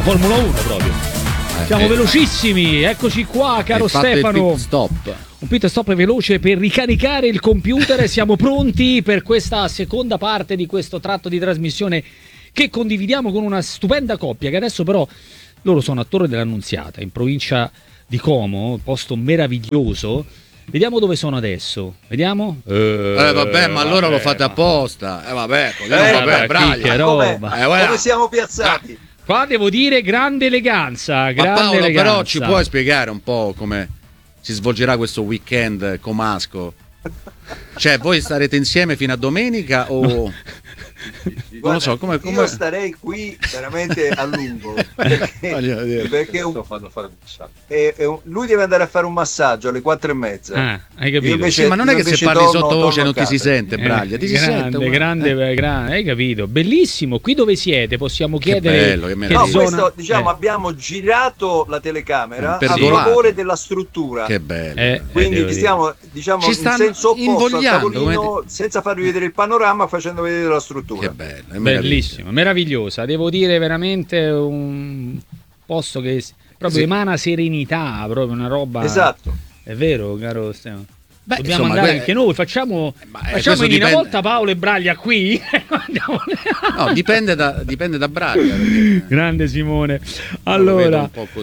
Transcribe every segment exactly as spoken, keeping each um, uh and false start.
Formula uno proprio. Siamo eh. velocissimi, eccoci qua, caro Stefano. Il pit stop. Un pit stop veloce per ricaricare il computer. Siamo pronti per questa seconda parte di questo tratto di trasmissione che condividiamo con una stupenda coppia che adesso però loro sono a Torre dell'Annunziata, in provincia di Como, posto meraviglioso. Vediamo dove sono adesso. Vediamo? Eh, eh vabbè, ma allora vabbè, lo fate apposta. Eh vabbè, così eh, non vabbè, bravi. Che roba. Eh, come siamo piazzati? Qua devo dire grande eleganza, grande ma Paolo, eleganza. però ci puoi spiegare un po' come si svolgerà questo weekend comasco? Cioè, voi starete insieme fino a domenica o no. Non lo so, come, come... Io starei qui veramente a lungo perché, perché un, è, è un, lui deve andare a fare un massaggio alle quattro e mezza. Ah, hai capito? Invece, sì, ma non è che se parli torno, sottovoce non ti si sente, Braglia, ti eh, si grande, sente, grande, eh. grande, hai capito? Bellissimo. Qui dove siete? Possiamo chiedere che bello, che che no, zona... questo, diciamo, eh. abbiamo girato la telecamera per a volato. favore della struttura. Che bello. Eh, Quindi eh, stiamo, diciamo, ci in stanno senso opposto al tavolino, come... senza farvi vedere il panorama, facendo vedere la struttura. Che bello, è bellissimo, meravigliosa. Devo dire veramente un posto che proprio sì. emana serenità, proprio una roba. Esatto. È vero, caro Stefano. Beh, dobbiamo insomma, andare que- anche noi, facciamo, eh, facciamo in dipende... una volta Paolo e Braglia qui. No, dipende da, dipende da Braglia. Perché... Grande Simone. Allora,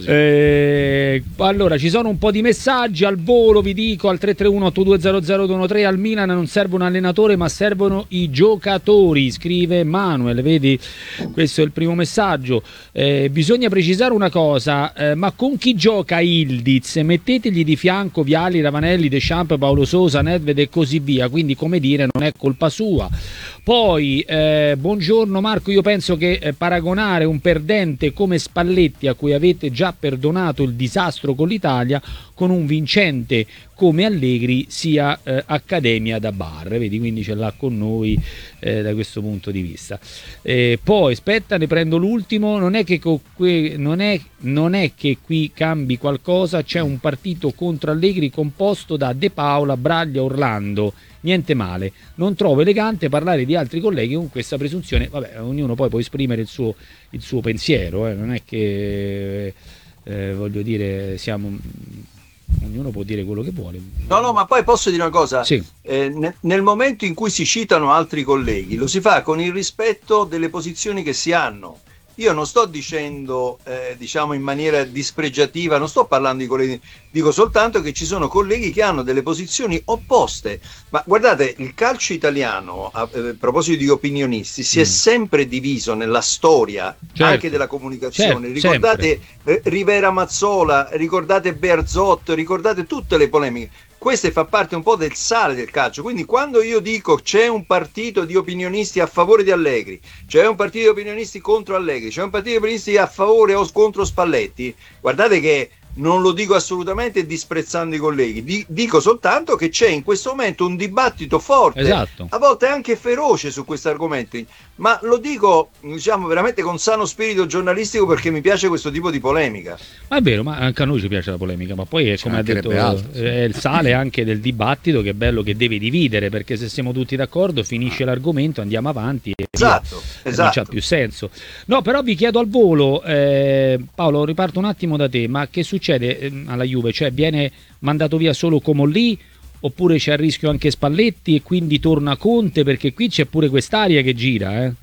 eh, allora, ci sono un po' di messaggi al volo, vi dico al tre tre uno otto due zero zero due uno tre. Al Milan non serve un allenatore ma servono i giocatori, scrive Manuel, vedi, questo è il primo messaggio. Eh, bisogna precisare una cosa, eh, ma con chi gioca Ildiz? Mettetegli di fianco Viali, Ravanelli, Deschamps, Paolo Sosa, Nedved e così via, quindi come dire non è colpa sua. Poi eh, buongiorno Marco, io penso che eh, paragonare un perdente come Spalletti, a cui avete già perdonato il disastro con l'Italia, con un vincente come Allegri sia eh, accademia da bar, vedi, quindi ce l'ha con noi eh, da questo punto di vista. Eh, poi aspetta, ne prendo l'ultimo, non è che co- que- non è, non è che qui cambi qualcosa, c'è un partito contro Allegri composto da De Paola, Braglia, Orlando, niente male, non trovo elegante parlare di altri colleghi con questa presunzione, vabbè, ognuno poi può esprimere il suo, il suo pensiero, eh. Non è che eh, voglio dire siamo... ognuno può dire quello che vuole. No, no, ma poi posso dire una cosa? Sì. Eh, ne, nel momento in cui si citano altri colleghi, lo si fa con il rispetto delle posizioni che si hanno. Io non sto dicendo, eh, diciamo in maniera dispregiativa, non sto parlando di colleghi, dico soltanto che ci sono colleghi che hanno delle posizioni opposte. Ma guardate, il calcio italiano, a, a proposito di opinionisti, si mm. è sempre diviso nella storia, certo, anche della comunicazione. Certo, ricordate eh, Rivera Mazzola, ricordate Bearzot, ricordate tutte le polemiche. Questo fa parte un po' del sale del calcio, quindi quando io dico c'è un partito di opinionisti a favore di Allegri, c'è un partito di opinionisti contro Allegri, c'è un partito di opinionisti a favore o contro Spalletti, guardate che non lo dico assolutamente disprezzando i colleghi, dico soltanto che c'è in questo momento un dibattito forte, esatto, a volte anche feroce su questi argomenti, ma lo dico diciamo veramente con sano spirito giornalistico perché mi piace questo tipo di polemica. Ma è vero, ma anche a noi ci piace la polemica, ma poi è come ha detto altro, è il sale anche del dibattito, che è bello, che deve dividere, perché se siamo tutti d'accordo finisce l'argomento, andiamo avanti e esatto, via, esatto. non c'ha più senso. No, però vi chiedo al volo, eh, Paolo, riparto un attimo da te, ma che succede alla Juve? Cioè viene mandato via solo Comolli oppure c'è a rischio anche Spalletti e quindi torna Conte, perché qui c'è pure quest'aria che gira, eh?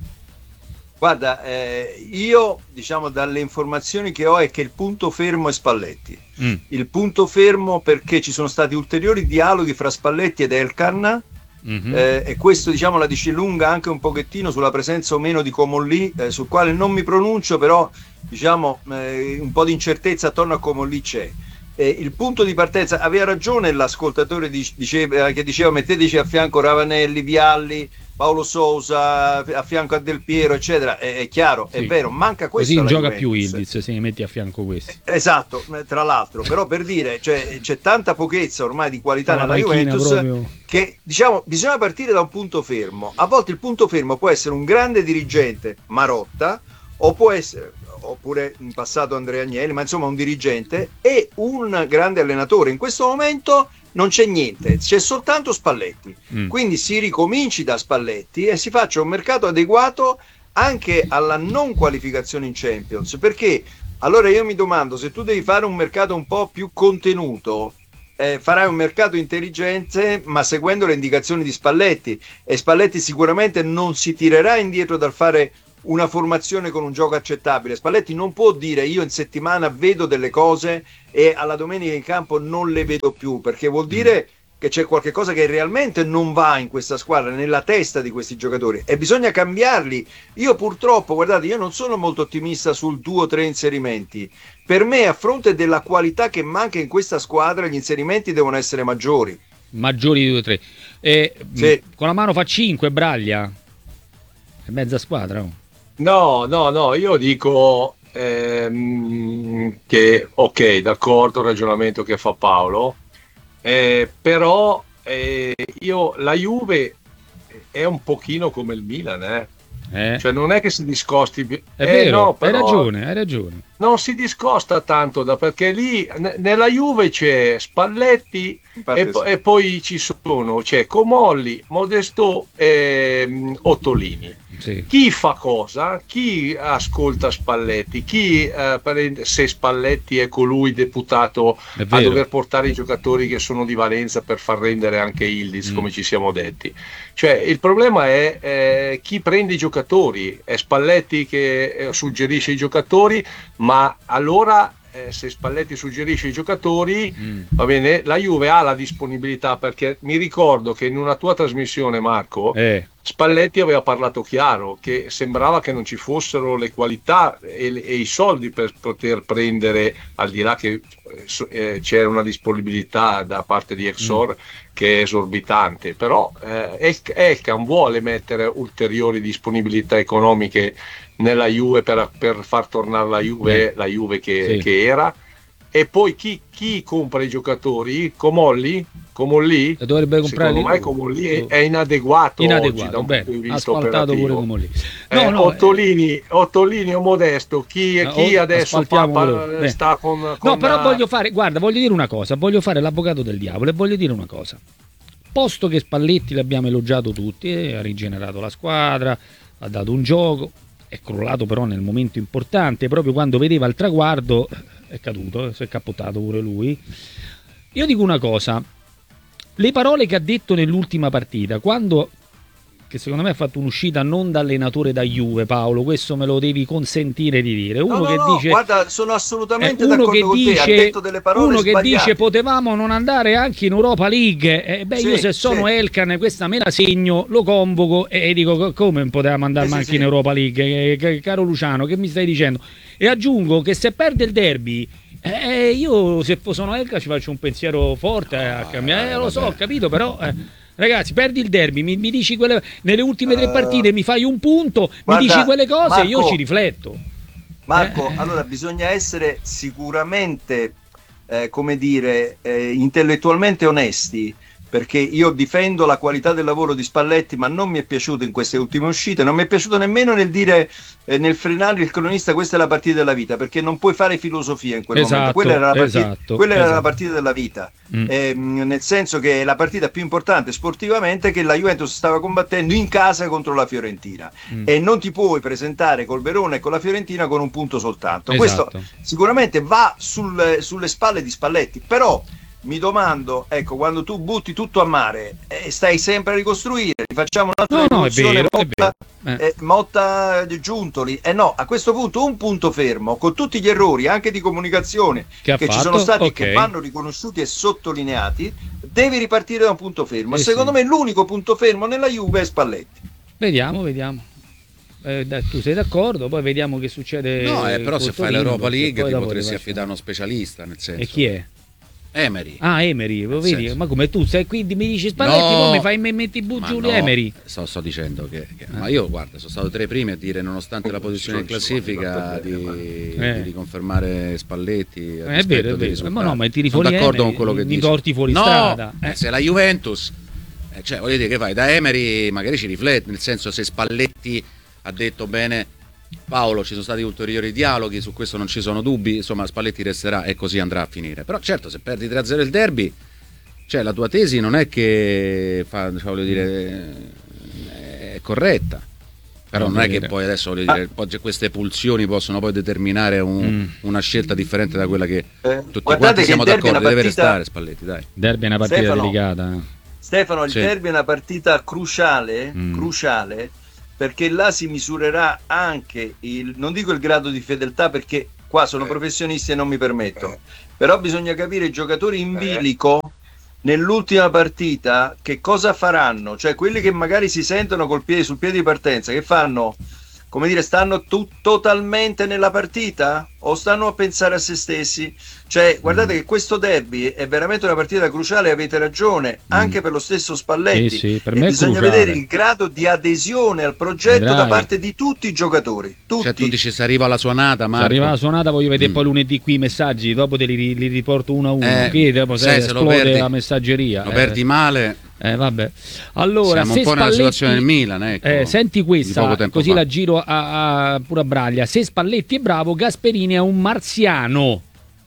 Guarda, eh, io diciamo dalle informazioni che ho è che il punto fermo è Spalletti. Mm. Il punto fermo perché ci sono stati ulteriori dialoghi fra Spalletti ed Elkann. Mm-hmm. Eh, e questo diciamo la dice lunga anche un pochettino sulla presenza o meno di Comolli, eh, sul quale non mi pronuncio, però diciamo eh, un po' di incertezza attorno a Comolli c'è. Eh, il punto di partenza, aveva ragione l'ascoltatore diceva, che diceva metteteci a fianco Ravanelli, Vialli, Paolo Sousa, a fianco a Del Piero eccetera, è, è chiaro, sì, è vero, manca questo, così non gioca più Ildiz se ne metti a fianco questi. Esatto, tra l'altro, però per dire, cioè, c'è tanta pochezza ormai di qualità la nella Juventus proprio... che diciamo bisogna partire da un punto fermo. A volte il punto fermo può essere un grande dirigente, Marotta, o può essere, oppure in passato Andrea Agnelli, ma insomma un dirigente e un grande allenatore. In questo momento non c'è niente, c'è soltanto Spalletti, mm. quindi si ricominci da Spalletti e si faccia un mercato adeguato anche alla non qualificazione in Champions, perché allora io mi domando, se tu devi fare un mercato un po' più contenuto, eh, farai un mercato intelligente ma seguendo le indicazioni di Spalletti, e Spalletti sicuramente non si tirerà indietro dal fare una formazione con un gioco accettabile. Spalletti non può dire io in settimana vedo delle cose e alla domenica in campo non le vedo più, perché vuol dire che c'è qualche cosa che realmente non va in questa squadra, nella testa di questi giocatori, e bisogna cambiarli. Io purtroppo, guardate, io non sono molto ottimista sul due o tre inserimenti. Per me, a fronte della qualità che manca in questa squadra, gli inserimenti devono essere maggiori. Maggiori di due o tre. E, sì. Con la mano fa cinque, Braglia. È mezza squadra. Oh. No, no, no, io dico ehm, che, ok, d'accordo il ragionamento che fa Paolo, eh, però eh, io la Juve è un pochino come il Milan, eh. Eh. Cioè non è che si discosti, è eh, vero, no, però hai ragione, hai ragione. Non si discosta tanto da, perché lì n- nella Juve c'è Spalletti e, po- e poi ci sono c'è Comolli, Modesto e Ottolini. Sì. Chi fa cosa? Chi ascolta Spalletti? Chi eh, prende, se Spalletti è colui deputato a dover portare i giocatori che sono di valenza per far rendere anche Ildiz, mm. come ci siamo detti. Cioè il problema è eh, chi prende i giocatori. È Spalletti che eh, suggerisce i giocatori, ma allora eh, se Spalletti suggerisce i giocatori, mm. va bene, la Juve ha la disponibilità, perché mi ricordo che in una tua trasmissione, Marco, eh. Spalletti aveva parlato chiaro che sembrava che non ci fossero le qualità e, e i soldi per poter prendere, al di là che eh, c'era una disponibilità da parte di Exor mm. che è esorbitante, però eh, Elkan vuole mettere ulteriori disponibilità economiche nella Juve per, per far tornare la Juve, la Juve che, sì. che era. E poi chi, chi compra i giocatori? Comolli? Comolli? Dovrebbe comprare. Secondo me Comolli è, è inadeguato, inadeguato oggi da un bene, punto di vista asfaltato operativo. Pure Comolli. No, eh, no, Ottolini, eh... Ottolini o Modesto, chi, chi adesso fa, pa, sta con, con no, però una... voglio fare, guarda, voglio dire una cosa, voglio fare l'avvocato del diavolo e voglio dire una cosa. Posto che Spalletti l'abbiamo elogiato tutti, eh, ha rigenerato la squadra, ha dato un gioco, è crollato però nel momento importante, proprio quando vedeva il traguardo è caduto, si è cappottato pure lui. Io dico una cosa, le parole che ha detto nell'ultima partita, quando, che secondo me ha fatto un'uscita non da allenatore da Juve, Paolo, questo me lo devi consentire di dire. Uno no, che no, dice, guarda, sono assolutamente eh, uno d'accordo che con dice, te, ha detto delle parole uno che sbagliate. dice potevamo non andare anche in Europa League, eh, beh sì, io se sono sì. Elkan questa me la segno, lo convoco e, e dico come potevamo andare sì, anche sì, in Europa League, eh, eh, caro Luciano, che mi stai dicendo? E aggiungo che se perde il derby, eh, io se sono Elkan ci faccio un pensiero forte eh, a cambiare, eh, lo so, ho capito, però eh, ragazzi, perdi il derby, mi, mi dici quelle, nelle ultime tre partite uh, mi fai un punto, guarda, mi dici quelle cose, Marco, io ci rifletto. Marco, eh. allora bisogna essere sicuramente, eh, come dire, eh, intellettualmente onesti, perché io difendo la qualità del lavoro di Spalletti, ma non mi è piaciuto in queste ultime uscite, non mi è piaciuto nemmeno nel dire, eh, nel frenare il cronista questa è la partita della vita, perché non puoi fare filosofia in quel esatto, momento, quella era la partita, esatto, quella esatto. era la partita della vita, mm. eh, nel senso che è la partita più importante sportivamente che la Juventus stava combattendo in casa contro la Fiorentina mm. e non ti puoi presentare col Verona e con la Fiorentina con un punto soltanto, esatto. Questo sicuramente va sul, sulle spalle di Spalletti, però mi domando, ecco, quando tu butti tutto a mare e eh, stai sempre a ricostruire, facciamo un'altra no, rivoluzione, no, è vero, Motta, è vero. Eh. Eh, Motta Giuntoli, e eh no, a questo punto un punto fermo, con tutti gli errori anche di comunicazione che, che ci sono stati, okay. che vanno riconosciuti e sottolineati, devi ripartire da un punto fermo, eh, e secondo sì. me l'unico punto fermo nella Juve è Spalletti. Vediamo, vediamo. Eh, dai, tu sei d'accordo? Poi vediamo che succede. No, eh, però se fai l'Europa League ti potresti affidare a uno specialista, nel senso. E chi è? Emery. Ah, Emery, vedi? Ma come tu sei, quindi mi dici Spalletti, no, poi mi fai me metti giù no, Emery. Sto, sto dicendo che, che ah. ma io guarda, sono stato tra i primi a dire, nonostante la posizione in classifica, di, eh. di, di confermare Spalletti. Eh, è vero, è vero. Ma no, ma ti sono d'accordo con quello che mi dici. porti fuori no, strada. Eh. Se la Juventus, eh, cioè voglio dire che vai da Emery, magari ci riflette, nel senso se Spalletti ha detto bene. Paolo, ci sono stati ulteriori dialoghi, su questo non ci sono dubbi, insomma Spalletti resterà e così andrà a finire. Però certo, se perdi tre a zero il derby, cioè la tua tesi non è che fa, cioè, voglio dire, è corretta. Però non è che poi adesso voglio dire, ah. queste pulsioni possono poi determinare un, mm. una scelta differente da quella che eh, tutti quanti siamo d'accordo, partita... deve restare Spalletti, dai. Derby è una partita Stefano, delicata. Stefano, il sì. derby è una partita cruciale, mm. cruciale, perché là si misurerà anche il, non dico il grado di fedeltà, perché qua sono eh. professionisti e non mi permetto, eh. però bisogna capire i giocatori in bilico eh. nell'ultima partita che cosa faranno, cioè quelli che magari si sentono col piede sul piede di partenza, che fanno, come dire, stanno tu- totalmente nella partita o stanno a pensare a se stessi? Cioè, guardate mm. che questo derby è veramente una partita cruciale, avete ragione, mm. anche per lo stesso Spalletti. Sì, sì, per e me bisogna cruciale. vedere il grado di adesione al progetto Vedrai. da parte di tutti i giocatori. Tutti. Cioè, tu dici se arriva la suonata, Marco. Se arriva la suonata, voglio vedere mm. poi lunedì qui i messaggi, dopo te li, li riporto uno a uno. Eh, qui dopo sai, se se lo perdi, la messaggeria. Lo eh. perdi male. Eh, vabbè. Allora, siamo se un po' Spalletti, nella situazione del Milan, ecco, eh, senti questa, così fa. la giro a, a pure a braglia. Se Spalletti è bravo, Gasperini è un marziano.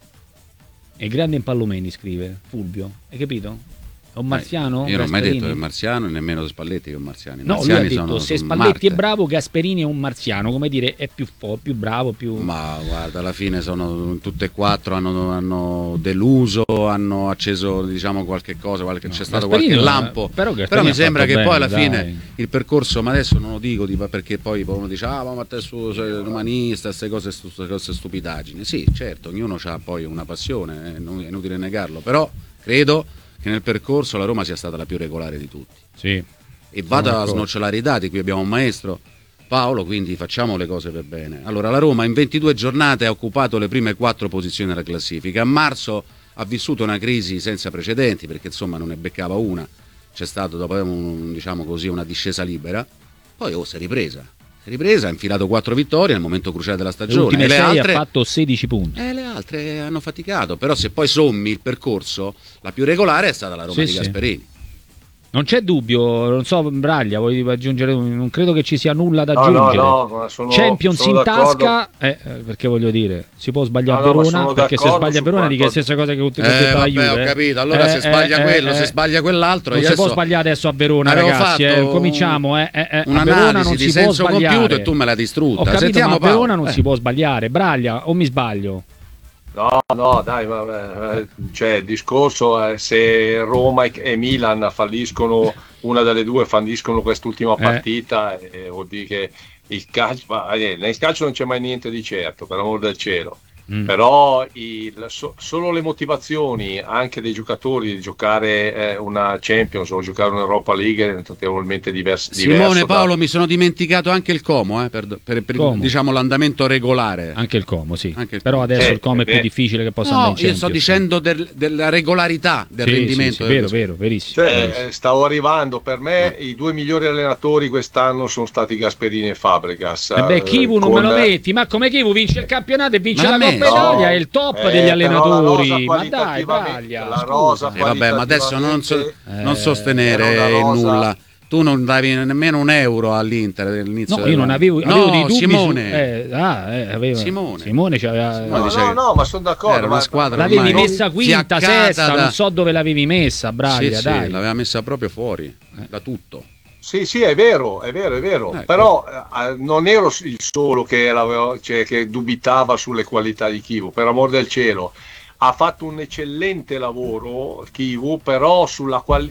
È grande Impallomeni, scrive Fulvio. Hai capito? È un marziano? Eh, io non ho mai detto che è marziano, nemmeno Spalletti che è un marziano. I no, lui ha detto sono, se sono Spalletti Marte. è bravo, Gasperini è un marziano, come dire, è più fo- più bravo, più... Ma guarda, alla fine sono tutte e quattro, hanno, hanno deluso, hanno acceso, diciamo, qualche cosa, qualche, no, c'è stato Gasperini qualche lampo, però, però mi sembra che bene, poi alla dai. fine il percorso, ma adesso non lo dico di, perché poi uno dice ah ma te su, sei umanista, queste cose, queste stupidaggini. Sì, certo, ognuno ha poi una passione, è inutile negarlo, però credo che nel percorso la Roma sia stata la più regolare di tutti. Sì. E vado a snocciolare i dati, qui abbiamo un maestro, Paolo, quindi facciamo le cose per bene. Allora, la Roma in ventidue giornate ha occupato le prime quattro posizioni della classifica. A marzo ha vissuto una crisi senza precedenti, perché insomma non ne beccava una. C'è stato dopo un, diciamo così, una discesa libera. Poi oh, si è ripresa. Si è ripresa, ha infilato quattro vittorie nel momento cruciale della stagione. Le ultime e le sei altre ha fatto sedici punti. E le altre hanno faticato. Però se poi sommi il percorso, la più regolare è stata la Roma sì, di sì. Gasperini. Non c'è dubbio, non so, Braglia, vuoi aggiungere? Non credo che ci sia nulla da no, aggiungere. No, no, sono, Champions sono in d'accordo. tasca, eh, perché voglio dire, si può sbagliare no, a no, Verona, perché se sbaglia a Verona dice la stessa cosa che ho detto eh, alla vabbè, Juve. ho capito, allora eh, se sbaglia eh, quello, eh, se sbaglia quell'altro. Non si può sbagliare adesso a Verona, ragazzi, eh, cominciamo, eh, eh, eh, a Verona non di si può sbagliare. Compiuto e tu me l'hai distrutta. Ho capito, Sentiamo ma a Paolo. Verona non si può sbagliare. Braglia, o mi sbaglio? No, no, dai, vabbè, cioè il discorso è se Roma e Milan falliscono, una delle due falliscono quest'ultima partita, eh. e vuol dire che il calcio, nel calcio non c'è mai niente di certo, per amor del cielo. Mm. Però il, so, solo le motivazioni anche dei giocatori di giocare eh, una Champions o giocare un'Europa League è notevolmente divers- diverso. Simone, Paolo, da... mi sono dimenticato anche il Como, eh, per, per, per Como. diciamo l'andamento regolare. Anche il Como, sì. Anche il Però Como. adesso eh, il Como è eh, più difficile che possa no, andare in Champions. Io sto dicendo del, della regolarità del sì, rendimento. Sì, sì, vero, vero, verissimo. Cioè, verissimo. Eh, stavo arrivando, per me i due migliori allenatori quest'anno sono stati Gasperini e Fabregas. E beh, Chivu non con... me lo metti, ma come Chivu vince il campionato e vince ma la Coppa Italia, è il top eh, degli allenatori. Ma dai, Braglia, la rosa eh, vabbè, ma adesso non, so, eh, non sostenere rosa... nulla. Tu non davi nemmeno un euro all'Inter all'inizio. No, io non avevo, no, avevo dei dubbi Simone. Su, eh, ah, eh, aveva, Simone. Simone c'aveva. No, no, no, ma sono d'accordo. Era una squadra l'avevi ormai messa quinta, sesta, da... non so dove l'avevi messa, Braglia, sì, dai. Sì, l'aveva messa proprio fuori eh. da tutto. Sì, sì, è vero, è vero, è vero. Ecco. Però eh, non ero il solo che, cioè, che dubitava sulle qualità di Chivu, per amor del cielo. Ha fatto un eccellente lavoro Chivu, però sulla quali-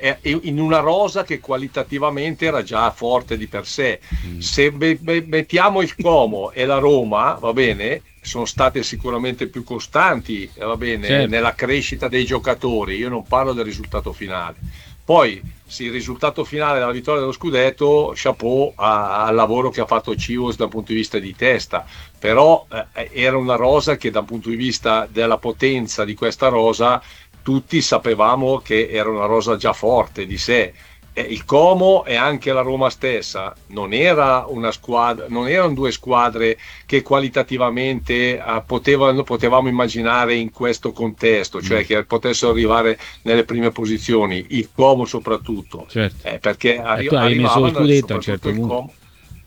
in una rosa che qualitativamente era già forte di per sé. Mm. Se be- be- mettiamo il Como e la Roma, va bene, sono state sicuramente più costanti, va bene, certo, nella crescita dei giocatori. Io non parlo del risultato finale. Poi sì, il risultato finale della vittoria dello scudetto, chapeau a, al lavoro che ha fatto Civos dal punto di vista di testa, però eh, era una rosa che dal punto di vista della potenza di questa rosa tutti sapevamo che era una rosa già forte di sé. Eh, il Como e anche la Roma stessa non era una squadra, non erano due squadre che qualitativamente eh, potevano, potevamo immaginare in questo contesto, cioè mm. che potessero arrivare nelle prime posizioni, il Como soprattutto, certo. eh, perché e arri- tu avevi messo lo scudetto a un certo punto.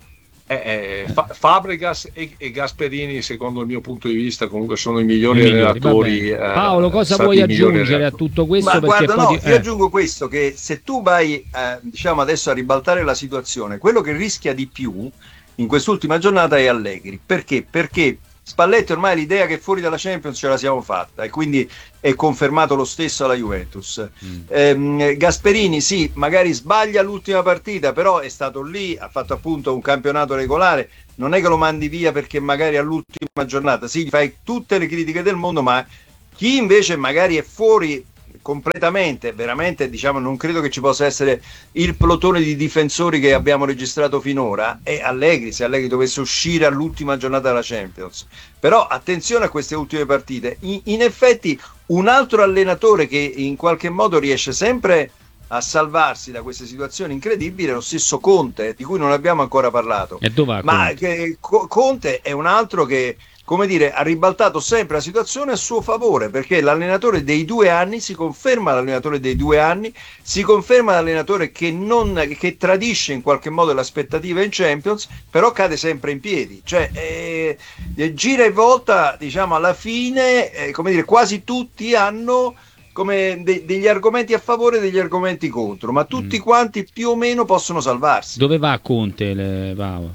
Eh, eh, Fa- Fabregas e, e Gasperini, secondo il mio punto di vista, comunque sono i migliori, I migliori relatori. Eh, Paolo, cosa vuoi aggiungere a tutto questo? Ma perché guarda, no, ti... io eh. aggiungo questo, che se tu vai eh, diciamo adesso a ribaltare la situazione, quello che rischia di più in quest'ultima giornata è Allegri. Perché? Perché Spalletti ormai l'idea che fuori dalla Champions ce la siamo fatta e quindi è confermato lo stesso alla Juventus. Mm. Ehm, Gasperini sì, magari sbaglia l'ultima partita, però è stato lì, ha fatto appunto un campionato regolare, non è che lo mandi via perché magari all'ultima giornata, sì, gli fai tutte le critiche del mondo, ma chi invece magari è fuori completamente, veramente, diciamo, non credo che ci possa essere il plotone di difensori che abbiamo registrato finora, è Allegri, se Allegri dovesse uscire all'ultima giornata della Champions. Però attenzione a queste ultime partite. In, in effetti un altro allenatore che in qualche modo riesce sempre a salvarsi da queste situazioni incredibili è lo stesso Conte, di cui non abbiamo ancora parlato. E dov'è Ma Conte? Che, Conte è un altro che, come dire, ha ribaltato sempre la situazione a suo favore, perché l'allenatore dei due anni si conferma l'allenatore dei due anni, si conferma l'allenatore che, non, che tradisce in qualche modo l'aspettativa in Champions, però cade sempre in piedi, cioè eh, gira e volta, diciamo, alla fine, eh, come dire, quasi tutti hanno come de- degli argomenti a favore e degli argomenti contro, ma tutti mm. quanti più o meno possono salvarsi. Dove va Conte, le... Paolo?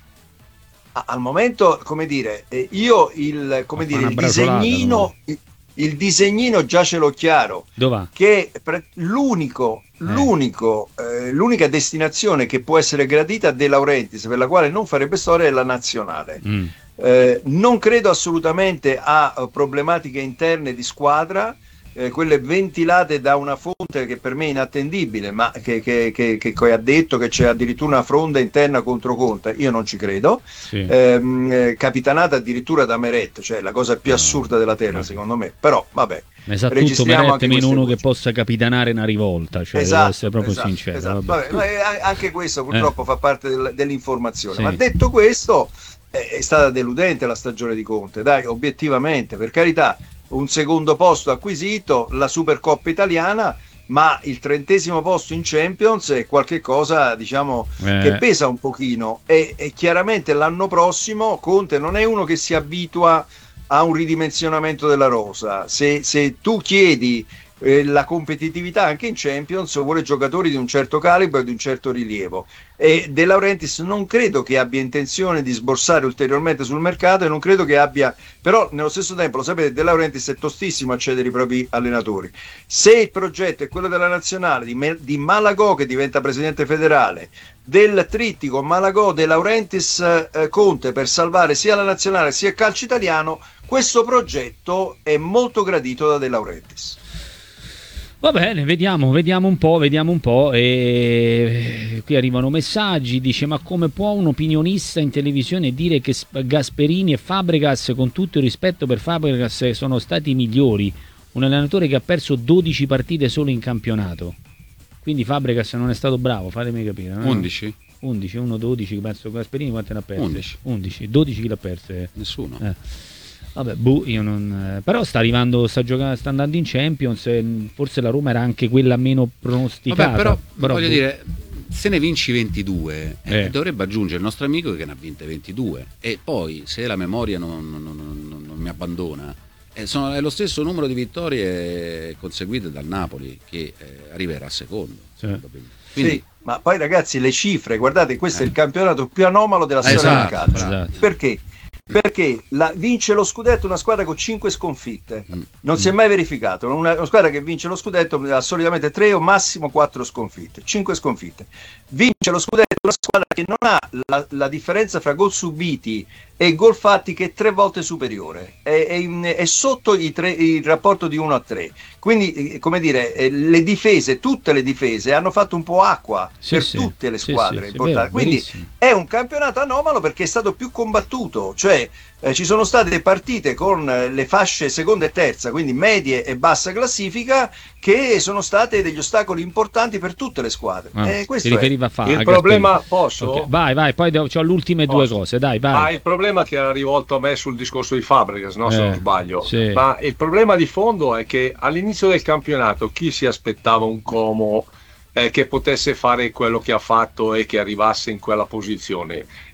Al momento, come dire, eh, io il, come dire, il disegnino no? il, il disegnino già ce l'ho chiaro. Dov'è? Che pre- l'unico, eh. l'unico eh, l'unica destinazione che può essere gradita a De Laurentiis, per la quale non farebbe storia, è la nazionale. Mm. Eh, non credo assolutamente a uh, problematiche interne di squadra, eh, quelle ventilate da una fonte che per me è inattendibile, ma che, che, che, che ha detto che c'è addirittura una fronda interna contro Conte. Io non ci credo. Sì. Eh, capitanata addirittura da Meret, cioè la cosa più assurda della terra, secondo me. Però vabbè, ma sa tutto Meret meno uno che possa capitanare una rivolta, cioè esatto, devo essere proprio esatto, sincero. Esatto. Vabbè. Vabbè, anche questo purtroppo eh. fa parte del, dell'informazione. Sì. Ma detto questo, è, è stata deludente la stagione di Conte, dai, obiettivamente, per carità. Un secondo posto acquisito, la Supercoppa italiana, ma il trentesimo posto in Champions è qualche cosa, diciamo, eh. che pesa un pochino, e, e chiaramente l'anno prossimo Conte non è uno che si abitua a un ridimensionamento della rosa. Se, se tu chiedi eh, la competitività anche in Champions, vuole giocatori di un certo calibro e di un certo rilievo, e De Laurentiis non credo che abbia intenzione di sborsare ulteriormente sul mercato, e non credo che abbia, però nello stesso tempo lo sapete, De Laurentiis è tostissimo a cedere i propri allenatori. Se il progetto è quello della nazionale, di, di Malagò che diventa presidente federale, del trittico Malagò, De Laurentiis, eh, Conte, per salvare sia la nazionale sia il calcio italiano, questo progetto è molto gradito da De Laurentiis. Va bene, vediamo, vediamo un po', vediamo un po'. E qui arrivano messaggi, dice: ma come può un opinionista in televisione dire che Gasperini e Fabregas, con tutto il rispetto per Fabregas, sono stati i migliori? Un allenatore che ha perso dodici partite solo in campionato. Quindi Fabregas non è stato bravo, fatemi capire. No? undici? undici, uno dodici, penso Gasperini quante ne ha perse? undici. undici, dodici chi l'ha perse? Nessuno. Eh. Vabbè, boh, io non... però sta arrivando, sta giocando, sta andando in Champions, forse la Roma era anche quella meno pronosticata. Vabbè, però, però voglio boh. dire, se ne vinci ventidue, eh, eh. dovrebbe aggiungere il nostro amico che ne ha vinte ventidue, e poi se la memoria non, non, non, non mi abbandona, eh, sono, è lo stesso numero di vittorie conseguite dal Napoli, che eh, arriverà secondo. Sì. Quindi, sì, ma poi ragazzi, le cifre, guardate, questo eh. è il campionato più anomalo della storia esatto, del calcio. Esatto. Perché? Perché la, vince lo scudetto una squadra con cinque sconfitte, non si è mai verificato una, una squadra che vince lo scudetto ha solitamente tre o massimo quattro sconfitte, cinque sconfitte. Vince lo scudetto una squadra che non ha la, la differenza fra gol subiti e gol fatti, che è tre volte superiore, è, è, è sotto i tre, il rapporto di uno a tre. Quindi, come dire, le difese, tutte le difese hanno fatto un po' acqua sì, per sì, tutte le squadre sì, importanti. Vero, quindi verissimo. È un campionato anomalo perché è stato più combattuto, cioè eh, ci sono state partite con le fasce seconda e terza, quindi medie e bassa classifica, che sono state degli ostacoli importanti per tutte le squadre. Ah, eh, questo si riferiva a fa, il a problema, posso? Okay. Vai, vai, poi ho le ultime posso. due cose, dai, vai. Ah, il problema che era rivolto a me sul discorso di Fabregas, no, se eh, non sbaglio. Sì. Ma il problema di fondo è che all'inizio del campionato chi si aspettava un Como eh, che potesse fare quello che ha fatto e che arrivasse in quella posizione?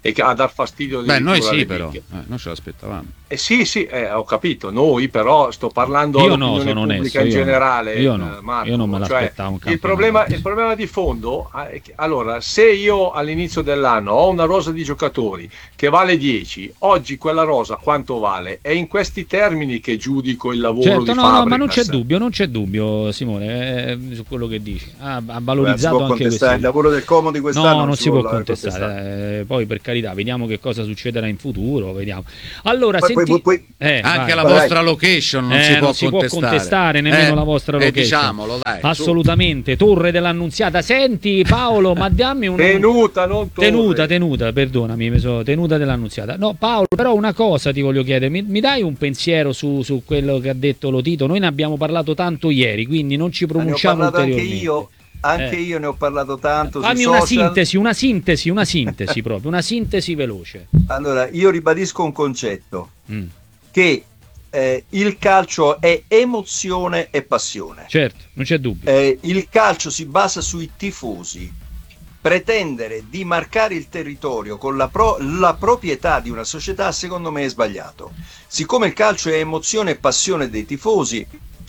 e a dar fastidio. Beh, noi sì, però eh, noi ce l'aspettavamo. Eh sì, sì, eh, ho capito, noi però sto parlando io no, sono pubblica onesto, in io generale. Io, no, Marco, io non me l'aspettavo. Cioè, il, problema, il problema di fondo è che, allora, se io all'inizio dell'anno ho una rosa di giocatori che vale dieci, oggi quella rosa quanto vale? È in questi termini che giudico il lavoro certo, di no, Fabregas. No, ma non c'è dubbio, non c'è dubbio, Simone, eh, su quello che dici. Ha, ha valorizzato Beh, anche questo. Il lavoro del Como di quest'anno no, non, non si, si può contestare. contestare. Eh, poi per carità, vediamo che cosa succederà in futuro, vediamo. Allora, poi, senti... poi, poi... Eh, anche vai, la vai. vostra location non, eh, si, può non si può contestare nemmeno eh, la vostra eh, location. Diciamolo, dai, assolutamente, su. Torre dell'Annunziata. Senti Paolo, ma dammi un tenuta, non torre. Tenuta, tenuta, perdonami, mi so... tenuta dell'Annunziata. No, Paolo, però una cosa ti voglio chiedere, mi, mi dai un pensiero su, su quello che ha detto Lotito? Noi ne abbiamo parlato tanto ieri, quindi non ci pronunciamo ulteriormente. Anche io. Anche eh. io ne ho parlato tanto. Fammi una social. sintesi, una sintesi, una sintesi proprio, una sintesi veloce. Allora, io ribadisco un concetto, mm. che eh, il calcio è emozione e passione. Certo, non c'è dubbio. Eh, il calcio si basa sui tifosi. Pretendere di marcare il territorio con la, pro- la proprietà di una società, secondo me, è sbagliato. Siccome il calcio è emozione e passione dei tifosi,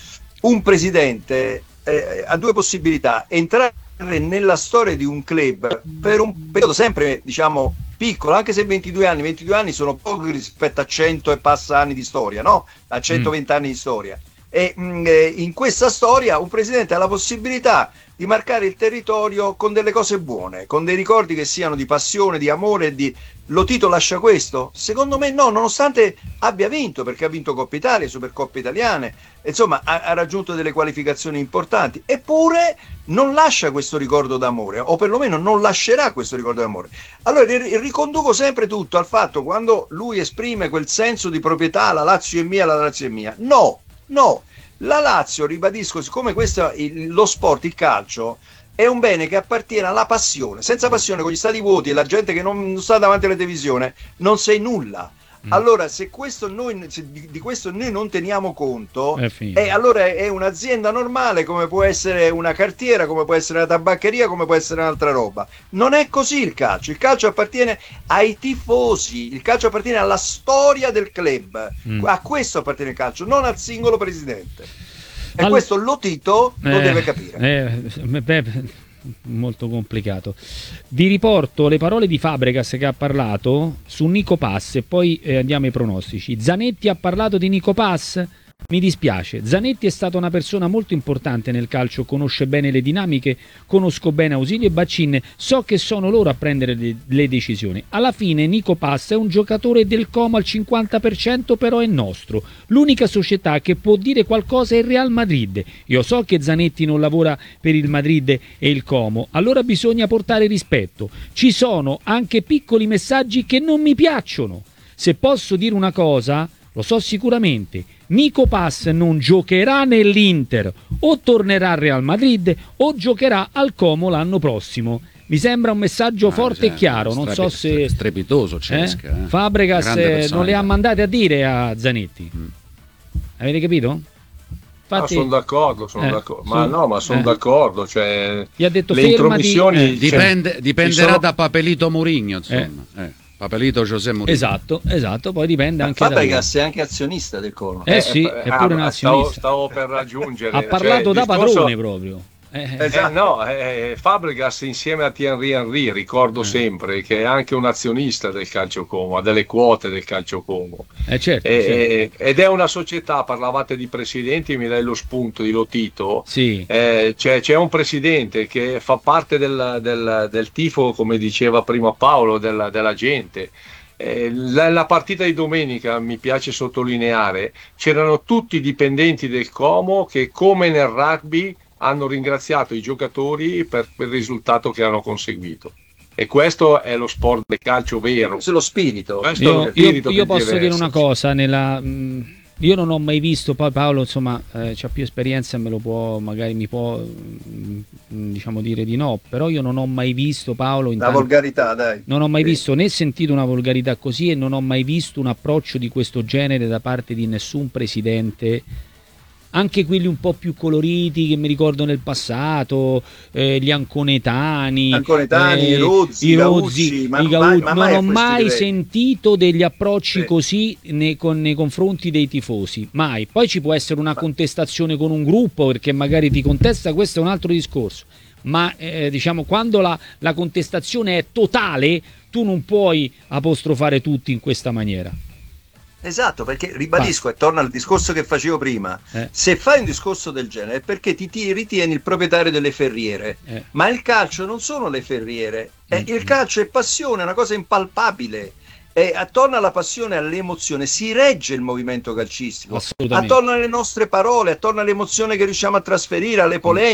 un presidente Eh, ha due possibilità: entrare nella storia di un club per un periodo sempre, diciamo, piccolo, anche se ventidue anni, ventidue anni sono pochi rispetto a cento e passa anni di storia, no? A centoventi mm. anni di storia. E mh, in questa storia un presidente ha la possibilità di marcare il territorio con delle cose buone, con dei ricordi che siano di passione, di amore, di... Lotito lascia questo? Secondo me no, nonostante abbia vinto, perché ha vinto Coppa Italia, Supercoppe italiane, insomma ha, ha raggiunto delle qualificazioni importanti, eppure non lascia questo ricordo d'amore, o perlomeno non lascerà questo ricordo d'amore. Allora riconduco sempre tutto al fatto, quando lui esprime quel senso di proprietà, la Lazio è mia, la Lazio è mia, no, no, la Lazio, ribadisco, siccome questo il, lo sport, il calcio, è un bene che appartiene alla passione. Senza passione, con gli stati vuoti e la gente che non sta davanti alla televisione, non sei nulla. Mm. Allora, se questo noi, se di, di questo noi non teniamo conto, eh, allora è, è un'azienda normale, come può essere una cartiera, come può essere una tabaccheria, come può essere un'altra roba. Non è così il calcio. Il calcio appartiene ai tifosi, il calcio appartiene alla storia del club. Mm. A questo appartiene il calcio, non al singolo presidente. E All... questo Lotito lo eh, deve capire. Eh, beh, molto complicato. Vi riporto le parole di Fabregas che ha parlato su Nico Pass e poi eh, andiamo ai pronostici. Zanetti ha parlato di Nico Pass. Mi dispiace, Zanetti è stata una persona molto importante nel calcio, conosce bene le dinamiche, conosco bene Ausilio e Baccin, so che sono loro a prendere le, le decisioni. Alla fine Nico Pass è un giocatore del Como al cinquanta per cento, però è nostro. L'unica società che può dire qualcosa è il Real Madrid. Io so che Zanetti non lavora per il Madrid e il Como, allora bisogna portare rispetto. Ci sono anche piccoli messaggi che non mi piacciono. Se posso dire una cosa, lo so sicuramente, Nico Pass non giocherà nell'Inter, o tornerà al Real Madrid o giocherà al Como l'anno prossimo. Mi sembra un messaggio ah, forte cioè, e chiaro, non so se... Strepitoso Cesca. Eh? Fabregas eh, non le ha mandate a dire a Zanetti. Mm. Avete capito? Infatti, ah, sono d'accordo, sono eh, d'accordo. Ma sono, no, ma sono eh. d'accordo. Cioè, gli ha detto le fermati, intromissioni eh. Dipende, cioè, dipenderà sono... da Papelito Mourinho, insomma. Eh. Eh. Papelito José Mourinho. Esatto, esatto, poi dipende ma anche Fabregas è anche azionista del Como. Eh, eh sì, è pure un azionista. Stavo, stavo per raggiungere. Ha parlato cioè, da discorso... padrone proprio. Eh, esatto. eh, no, eh, Fabregas insieme a Thierry Henry, ricordo eh. sempre che è anche un azionista del Calcio Como, ha delle quote del Calcio Como. Eh, certo, eh, certo. Ed è una società, parlavate di presidenti, mi dai lo spunto di Lotito. Sì. Eh, c'è, c'è un presidente che fa parte del, del, del tifo, come diceva prima Paolo, della, della gente. Eh, la, la partita di domenica, mi piace sottolineare, c'erano tutti i dipendenti del Como che, come nel rugby, hanno ringraziato i giocatori per, per il risultato che hanno conseguito. E questo è lo sport del calcio vero. Questo è lo spirito. Questo io, lo spirito io, io posso dire una cosa, nella, mh, io non ho mai visto, poi Paolo insomma eh, c'ha più esperienza e me lo può, magari mi può mh, diciamo dire di no, però io non ho mai visto, Paolo, la intanto, volgarità, dai. Non ho mai sì. visto né sentito una volgarità così e non ho mai visto un approccio di questo genere da parte di nessun presidente anche quelli un po' più coloriti che mi ricordo nel passato, eh, gli anconetani, anconetani eh, i rozzi, i, rozzi, ma, i ma, ma non ho mai livelli. sentito degli approcci sì. così nei, con, nei confronti dei tifosi, mai. Poi ci può essere una contestazione con un gruppo perché magari ti contesta, questo è un altro discorso, ma eh, diciamo quando la, la contestazione è totale tu non puoi apostrofare tutti in questa maniera. Esatto, perché ribadisco, e torno al discorso che facevo prima, eh. se fai un discorso del genere è perché ti, ti ritieni il proprietario delle ferriere, eh. ma il calcio non sono le ferriere, eh, il calcio è passione, è una cosa impalpabile. E attorno alla passione e all'emozione si regge il movimento calcistico, attorno alle nostre parole, attorno all'emozione che riusciamo a trasferire, alle polemiche.